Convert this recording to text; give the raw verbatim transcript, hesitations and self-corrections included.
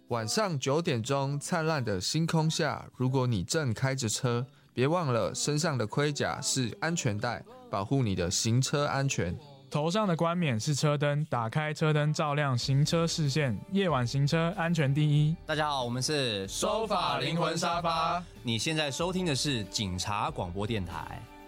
晚上九点钟，灿烂的星空下，如果你正开着车，别忘了身上的盔甲是安全带，保护你的行车安全。 头上的冠冕是车灯，打开车灯照亮行车视线，夜晚行车安全第一。 大家好，我们是收法灵魂沙发。 你现在收听的是警察广播电台。